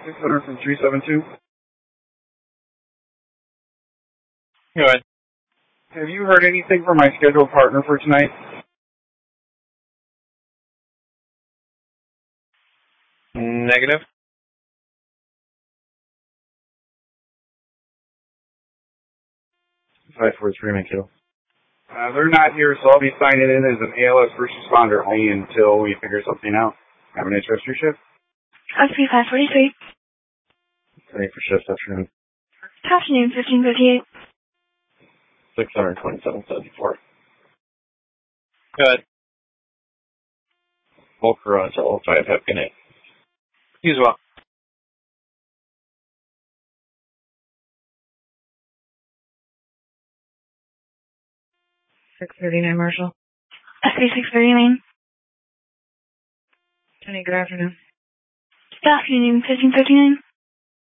600 from 372. Go ahead. Have you heard anything from my scheduled partner for tonight? Negative. 543, Mankato. They're not here, so I'll be signing in as an ALS first responder only until we figure something out. Have a nice rest of your shift. SP 543. Ready for shift afternoon. Afternoon, 1558. 627.74. Go ahead. Bulk garage, all 5, have a good night. You as well. 639, Marshall. SP 639. Jenny, good afternoon. Good afternoon, 1559.